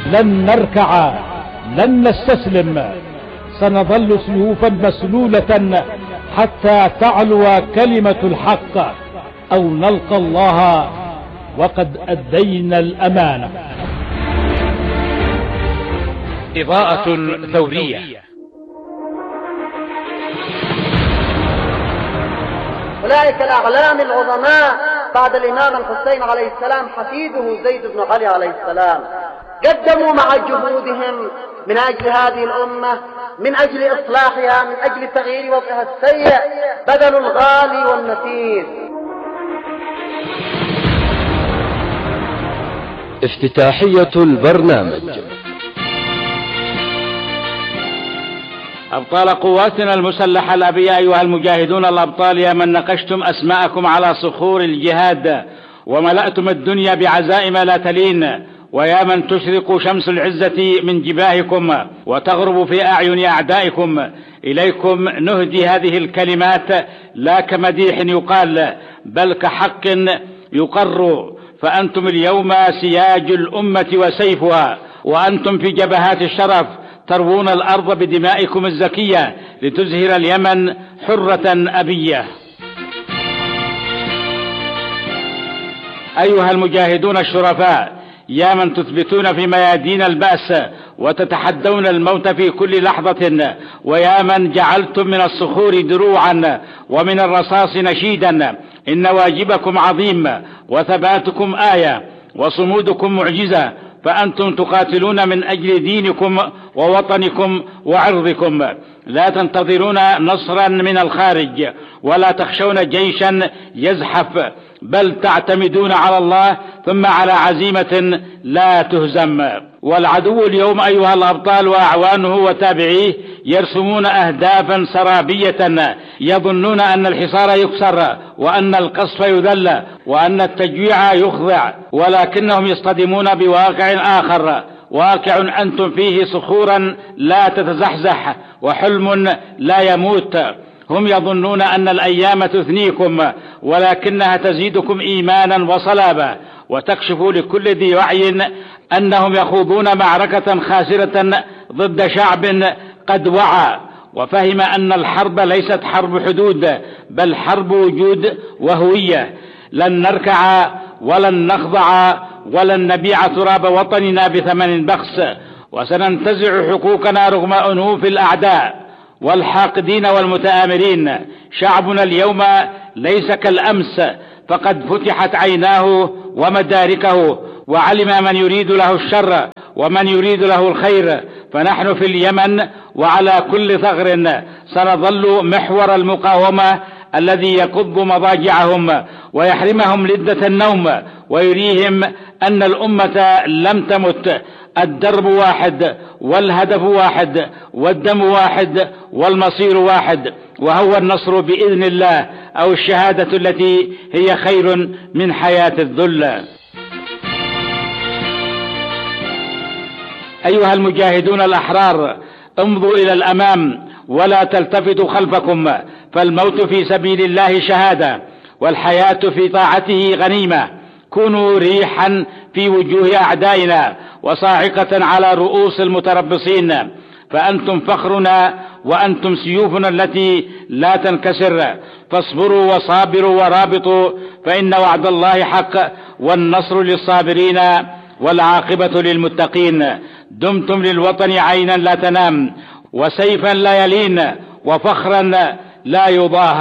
لن نركع، لن نستسلم، سنظل سيوفا مسلولة حتى تعلو كلمة الحق أو نلقى الله وقد أدينا الأمانة. إضاءة ثورية. أولئك الأعلام العظماء بعد الإمام الحسين عليه السلام حفيده زيد بن علي عليه السلام قدموا مع جهودهم من أجل هذه الأمة، من أجل إصلاحها، من أجل تغيير وضعها السيء، بذلوا الغالي والنفيس. افتتاحية البرنامج. أبطال قواتنا المسلحة الأبياء أيها المجاهدون الأبطال، يا من نقشتم أسماءكم على صخور الجهاد وملأتم الدنيا بعزائم لا تلين، ويا من تشرق شمس العزة من جباهكم وتغرب في أعين أعدائكم، إليكم نهدي هذه الكلمات لا كمديح يقال بل كحق يقر، فأنتم اليوم سياج الأمة وسيفها، وأنتم في جبهات الشرف تروون الأرض بدمائكم الزكية لتزهر اليمن حرة أبية. أيها المجاهدون الشرفاء، يا من تثبتون في ميادين البأس وتتحدون الموت في كل لحظة، ويا من جعلتم من الصخور دروعا ومن الرصاص نشيدا، إن واجبكم عظيم وثباتكم آية وصمودكم معجزة، فأنتم تقاتلون من أجل دينكم ووطنكم وعرضكم، لا تنتظرون نصرا من الخارج ولا تخشون جيشا يزحف، بل تعتمدون على الله ثم على عزيمة لا تهزم. والعدو اليوم أيها الأبطال وأعوانه وتابعيه يرسمون أهدافا سرابية، يظنون أن الحصار يكسر وأن القصف يذل وأن التجويع يخضع، ولكنهم يصطدمون بواقع آخر، واقع أنتم فيه صخورا لا تتزحزح وحلم لا يموت. هم يظنون أن الأيام تثنيكم ولكنها تزيدكم إيمانا وصلابة، وتكشف لكل ذي وعي أنهم يخوضون معركة خاسرة ضد شعب قد وعى وفهم أن الحرب ليست حرب حدود بل حرب وجود وهوية. لن نركع ولن نخضع ولن نبيع تراب وطننا بثمن بخس، وسننتزع حقوقنا رغم أنوف الأعداء والحاقدين والمتآمرين. شعبنا اليوم ليس كالأمس، فقد فتحت عيناه ومداركه وعلم من يريد له الشر ومن يريد له الخير، فنحن في اليمن وعلى كل ثغر سنظل محور المقاومة الذي يقض مضاجعهم ويحرمهم لذة النوم ويريهم أن الأمة لم تمت. الدرب واحد والهدف واحد والدم واحد والمصير واحد، وهو النصر بإذن الله أو الشهادة التي هي خير من حياة الذل. أيها المجاهدون الأحرار، امضوا إلى الأمام ولا تلتفتوا خلفكم، فالموت في سبيل الله شهادة والحياة في طاعته غنيمة. كونوا ريحا في وجوه أعدائنا وصاعقة على رؤوس المتربصين، فأنتم فخرنا وأنتم سيوفنا التي لا تنكسر. فاصبروا وصابروا ورابطوا، فإن وعد الله حق والنصر للصابرين والعاقبة للمتقين. دمتم للوطن عينا لا تنام وسيفا لا يلين وفخرا لا يضاهى.